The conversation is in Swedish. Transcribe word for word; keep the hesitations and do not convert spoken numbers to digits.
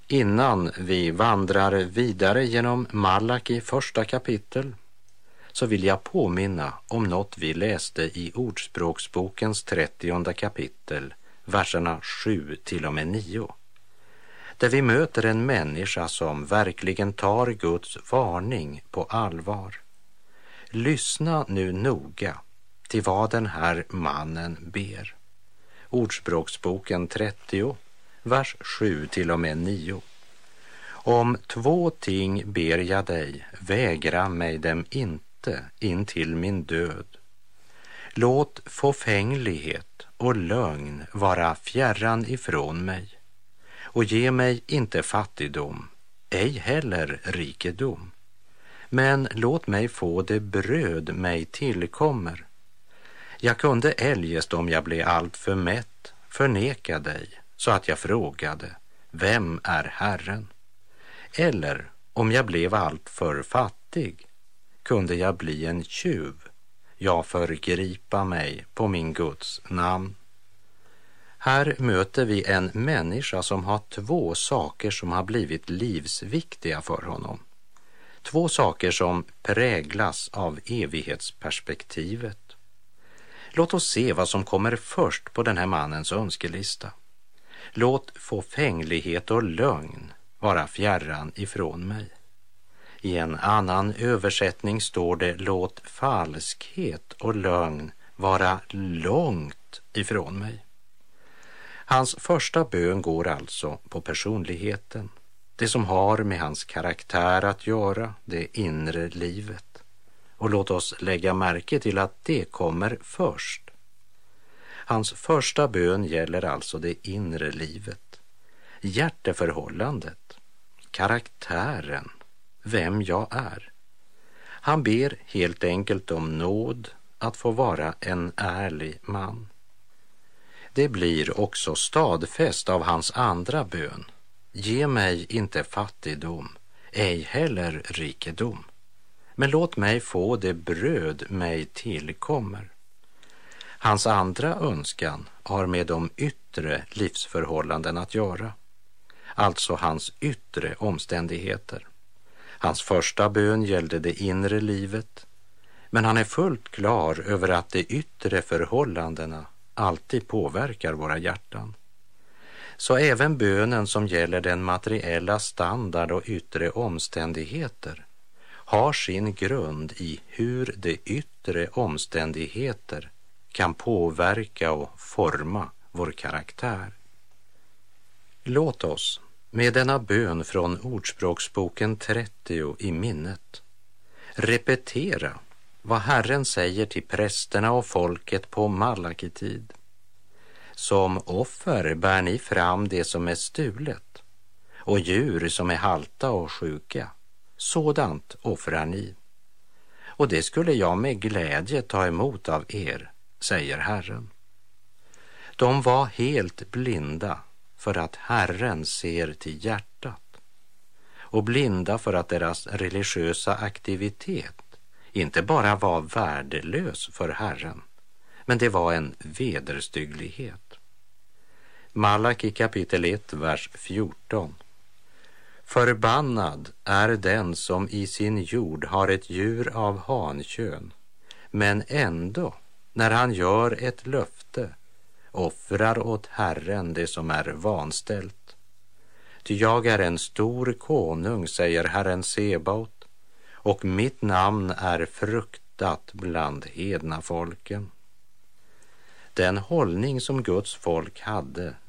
Innan vi vandrar vidare genom Malaki första kapitel så vill jag påminna om något vi läste i Ordspråksbokens trettionde kapitel, verserna sju till och med nio. Där vi möter en människa som verkligen tar Guds varning på allvar. Lyssna nu noga till vad den här mannen ber. Ordspråksboken trettio, vers sju till och med nio. Om två ting ber jag dig, vägra mig dem inte in till min död. Låt fåfänglighet och lögn vara fjärran ifrån mig, och ge mig inte fattigdom, ej heller rikedom. Men låt mig få det bröd mig tillkommer. Jag kunde eljest, om jag blev allt för mätt, förneka dig, så att jag frågade, vem är Herren? Eller om jag blev allt för fattig, kunde jag bli en tjuv, jag förgripa mig på min Guds namn. Här möter vi en människa som har två saker som har blivit livsviktiga för honom. Två saker som präglas av evighetsperspektivet. Låt oss se vad som kommer först på den här mannens önskelista. Låt fåfänglighet och lögn vara fjärran ifrån mig. I en annan översättning står det, låt falskhet och lögn vara långt ifrån mig. Hans första bön går alltså på personligheten, det som har med hans karaktär att göra, det inre livet. Och låt oss lägga märke till att det kommer först. Hans första bön gäller alltså det inre livet, hjärteförhållandet, karaktären, vem jag är. Han ber helt enkelt om nåd att få vara en ärlig man. Det blir också stadfäst av hans andra bön. Ge mig inte fattigdom, ej heller rikedom. Men låt mig få det bröd mig tillkommer. Hans andra önskan har med de yttre livsförhållanden att göra. Alltså hans yttre omständigheter. Hans första bön gällde det inre livet. Men han är fullt klar över att de yttre förhållandena alltid påverkar våra hjärtan. Så även bönen som gäller den materiella standard och yttre omständigheter har sin grund i hur de yttre omständigheter kan påverka och forma vår karaktär. Låt oss med denna bön från Ordspråksboken trettio i minnet repetera vad Herren säger till prästerna och folket på Malakitid. Som offer bär ni fram det som är stulet och djur som är halta och sjuka. Sådant offrar ni. Och det skulle jag med glädje ta emot av er, säger Herren. De var helt blinda för att Herren ser till hjärtat och blinda för att deras religiösa aktivitet inte bara var värdelös för Herren, men det var en vederstygglighet. Malaki kapitel ett, vers fjorton. Förbannad är den som i sin jord har ett djur av hankön, men ändå, när han gör ett löfte, offrar åt Herren det som är vanställt. Ty jag är en stor konung, säger Herren Sebaot, och mitt namn är fruktat bland hedna folken. Den hållning som Guds folk hade